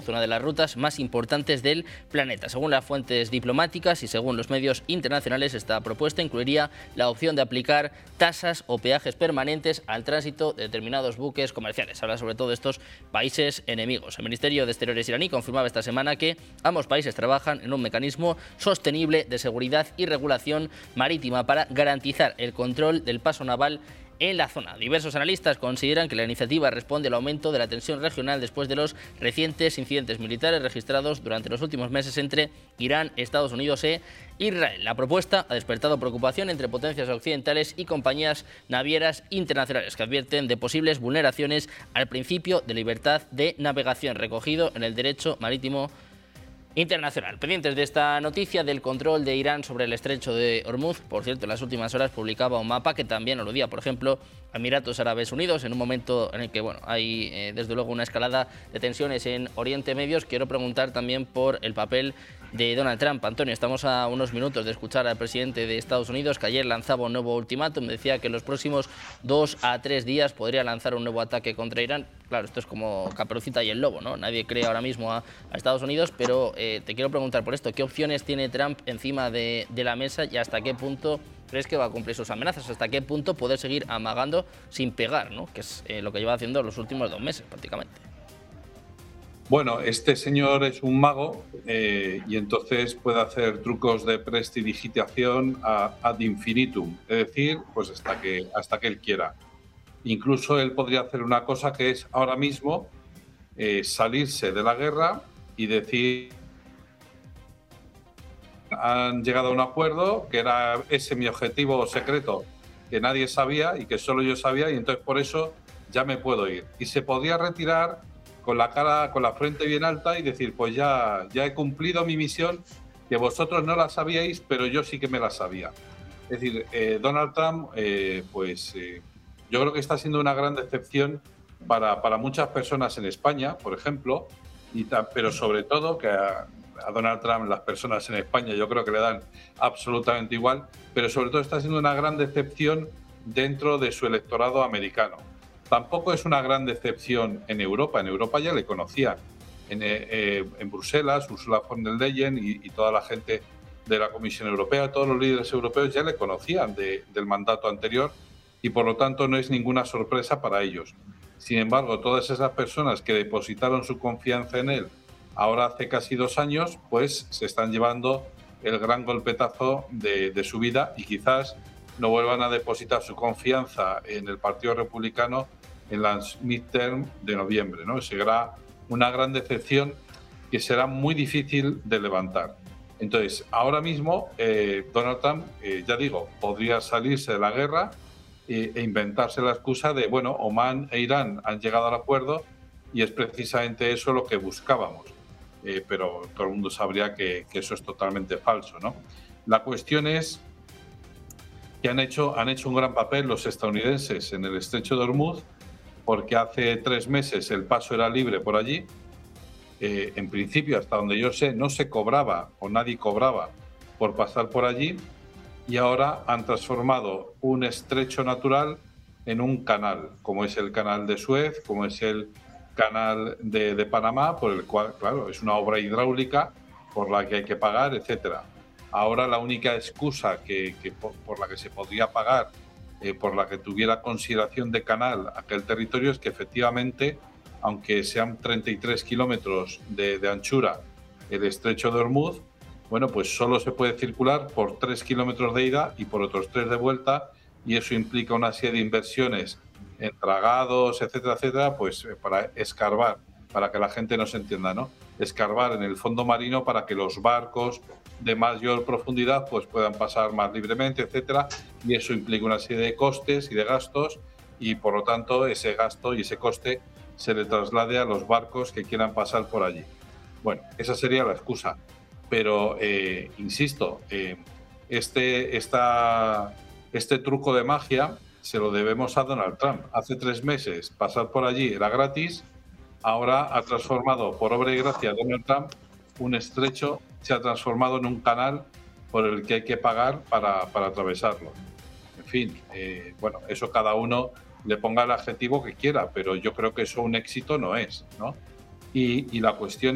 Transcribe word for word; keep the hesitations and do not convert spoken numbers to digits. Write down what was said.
proyecto, una de las rutas más importantes del planeta. Según las fuentes diplomáticas y según los medios internacionales, esta propuesta incluiría la opción de aplicar tasas o peajes permanentes al tránsito de determinados buques comerciales. Habla sobre todo de estos países enemigos. El Ministerio de Exteriores iraní confirmaba esta semana que ambos países trabajan en un mecanismo sostenible de seguridad y regulación marítima para garantizar el control del paso naval en la zona. Diversos analistas consideran que la iniciativa responde al aumento de la tensión regional después de los recientes incidentes militares registrados durante los últimos meses entre Irán, Estados Unidos e Israel. La propuesta ha despertado preocupación entre potencias occidentales y compañías navieras internacionales que advierten de posibles vulneraciones al principio de libertad de navegación recogido en el derecho marítimo internacional. Pendientes de esta noticia del control de Irán sobre el estrecho de Hormuz. Por cierto, en las últimas horas publicaba un mapa que también aludía, por ejemplo, a Emiratos Árabes Unidos, en un momento en el que bueno, hay eh, desde luego una escalada de tensiones en Oriente Medio. Quiero preguntar también por el papel de Donald Trump. Antonio, estamos a unos minutos de escuchar al presidente de Estados Unidos, que ayer lanzaba un nuevo ultimátum. Decía que en los próximos dos a tres días podría lanzar un nuevo ataque contra Irán. Claro, esto es como Caperucita y el lobo, ¿no? Nadie cree ahora mismo a, a Estados Unidos, pero eh, te quiero preguntar por esto. ¿Qué opciones tiene Trump encima de, de la mesa y hasta qué punto crees que va a cumplir sus amenazas? ¿Hasta qué punto puede seguir amagando sin pegar, ¿no? Que es eh, lo que lleva haciendo los últimos dos meses prácticamente? Bueno, este señor es un mago eh, y entonces puede hacer trucos de prestidigitación ad infinitum, es decir, pues hasta que, hasta que él quiera. Incluso él podría hacer una cosa que es ahora mismo eh, salirse de la guerra y decir: han llegado a un acuerdo, que era ese mi objetivo secreto, que nadie sabía y que solo yo sabía, y entonces por eso ya me puedo ir. Y se podría retirar con la cara, con la frente bien alta y decir: pues ya, ya he cumplido mi misión, que vosotros no la sabíais, pero yo sí que me la sabía. Es decir, eh, Donald Trump, eh, pues eh, yo creo que está siendo una gran decepción para, para muchas personas en España, por ejemplo, y ta, pero sobre todo que a, a Donald Trump las personas en España yo creo que le dan absolutamente igual, pero sobre todo está siendo una gran decepción dentro de su electorado americano. Tampoco es una gran decepción en Europa. En Europa ya le conocían. En, eh, en Bruselas, Ursula von der Leyen y, y toda la gente de la Comisión Europea, todos los líderes europeos ya le conocían de, del mandato anterior y por lo tanto no es ninguna sorpresa para ellos. Sin embargo, todas esas personas que depositaron su confianza en él ahora hace casi dos años, pues se están llevando el gran golpetazo de, de su vida y quizás no vuelvan a depositar su confianza en el Partido Republicano en las midterm de noviembre, ¿no? Será una gran decepción que será muy difícil de levantar. Entonces, ahora mismo eh, Donald Trump, eh, ya digo, podría salirse de la guerra e, e inventarse la excusa de, bueno, Omán e Irán han llegado al acuerdo y es precisamente eso lo que buscábamos. Eh, pero todo el mundo sabría que, que eso es totalmente falso, ¿no? La cuestión es que han hecho, han hecho un gran papel los estadounidenses en el estrecho de Hormuz, porque hace tres meses el paso era libre por allí. Eh, en principio, hasta donde yo sé, no se cobraba o nadie cobraba por pasar por allí y ahora han transformado un estrecho natural en un canal, como es el canal de Suez, como es el canal de, de Panamá, por el cual, claro, es una obra hidráulica por la que hay que pagar, etcétera. Ahora la única excusa que, que por, por la que se podría pagar, eh, por la que tuviera consideración de canal aquel territorio, es que efectivamente, aunque sean treinta y tres kilómetros de, de anchura el estrecho de Hormuz, bueno, pues solo se puede circular por tres kilómetros de ida y por otros tres de vuelta, y eso implica una serie de inversiones en dragados, etcétera, etcétera, pues para escarbar, para que la gente nos entienda, ¿no? Escarbar en el fondo marino para que los barcos de mayor profundidad pues puedan pasar más libremente, etcétera, y eso implica una serie de costes y de gastos y por lo tanto ese gasto y ese coste se le traslade a los barcos que quieran pasar por allí. Bueno, esa sería la excusa, pero eh, insisto, eh, este, esta, este truco de magia se lo debemos a Donald Trump. Hace tres meses pasar por allí era gratis, ahora ha transformado, por obra y gracia de Donald Trump, un estrecho se ha transformado en un canal por el que hay que pagar para, para atravesarlo. En fin, eh, bueno, eso cada uno le ponga el adjetivo que quiera, pero yo creo que eso un éxito no es, ¿no? Y, y la cuestión